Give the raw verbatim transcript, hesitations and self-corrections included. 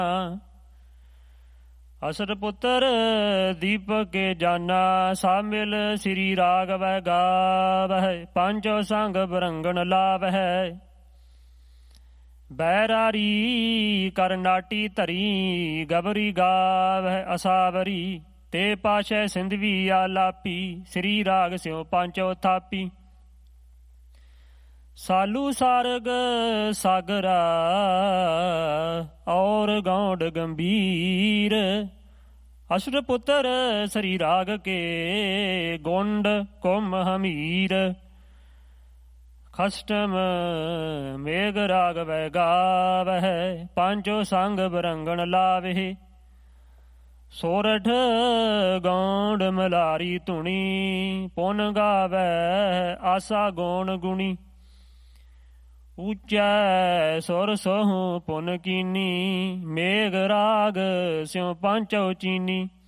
ਅਸਟ ਪੁੱਤਰ ਦੀਪਕ ਕੇ ਜਾਨਾ, ਸਭ ਮਿਲ ਸ੍ਰੀ ਰਾਗਵੈ ਗਾਵਹਿ, ਪੰਚੋ ਸੰਗ ਬਰੰਗਣ ਲਾਵਹਿ। ਬੈਰਾਰੀ ਕਰਨਾਟੀ ਧਰੀ, ਗਬਰੀ ਗਾਵਹਿ ਅਸਾਵਰੀ। ਤੇ ਪਾਸ਼ੈ ਸਿੰਧਵੀ ਆਲਾਪੀ, ਸ੍ਰੀ ਰਾਗ ਸਿਉ ਪੰਚੋ ਥਾਪੀ। ਸਾਲੂ ਸਾਰਗ ਸਾਗਰਾ, ਔਰ ਗੌਂਡ ਗੰਭੀਰ। ਅਸੁਰ ਪੁੱਤਰ ਸ੍ਰੀ ਰਾਗ ਕੇ, ਗੁੰਡ ਕੁੰਮ ਹਮੀਰ। ਖਸਟਮ ਮੇਘ ਰਾਗਵੈ ਗਾਵਹਿ, ਪੰਚੋ ਸੰਗ ਬਰੰਗਣ ਲਾਵਹਿ। ਸੋਰਠ ਗੌਂਡ ਮਲਾਰੀ ਧੁਨੀ, ਪੁਨ ਗਾਵੈ ਆਸਾ ਗੌਣ ਗੁਣੀ। ਉੱਚੈ ਸੁਰ ਸੋਹੂੰ ਪੁਨ ਕੀਨੀ, ਮੇਘ ਰਾਗ ਸਿਉ ਪੰਚੋ ਚੀਨੀ।